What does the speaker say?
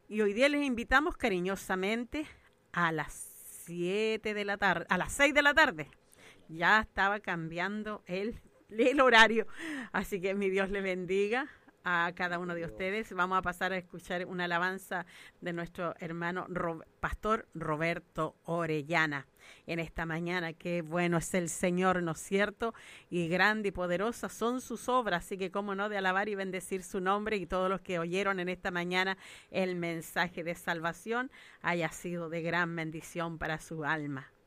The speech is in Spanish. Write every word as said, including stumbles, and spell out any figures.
Y hoy día les invitamos cariñosamente a las siete de la tarde, a las seis de la tarde. Ya estaba cambiando el, el horario. Así que mi Dios les bendiga a cada uno de ustedes. Vamos a pasar a escuchar una alabanza de nuestro hermano Ro- Pastor Roberto Orellana en esta mañana. Qué bueno es el Señor, ¿no es cierto? Y grande y poderosa son sus obras, así que cómo no de alabar y bendecir su nombre, y todos los que oyeron en esta mañana el mensaje de salvación haya sido de gran bendición para su alma.